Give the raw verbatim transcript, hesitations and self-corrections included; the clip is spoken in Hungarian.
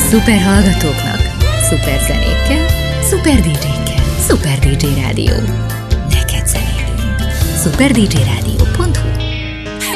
Szuper hallgatóknak, szuper zenékkel, szuper dé dzsékkel. Szuper dé dzsé Rádió. Neked zenélünk. Szuper dé dzsé Rádió.